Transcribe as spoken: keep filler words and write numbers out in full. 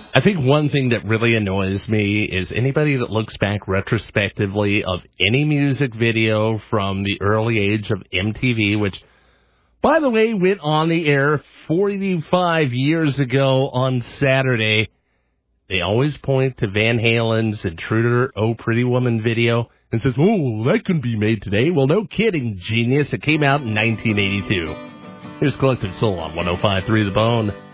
I think one thing that really annoys me is anybody that looks back retrospectively of any music video from the early age of M T V, which, by the way, went on the air forty-five years ago on Saturday. They always point to Van Halen's Intruder, Oh Pretty Woman video and says, oh, that couldn't be made today. Well, no kidding, genius. It came out in nineteen eighty-two. Here's Collective Soul on one oh five point three The Bone.